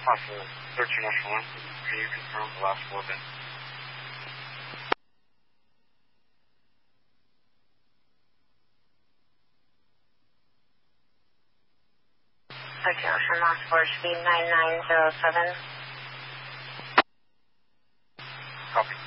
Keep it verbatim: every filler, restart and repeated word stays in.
Possible thirteen National One. Can you confirm the last four bits? thirteen Ocean last four should be nine nine zero seven. Copy.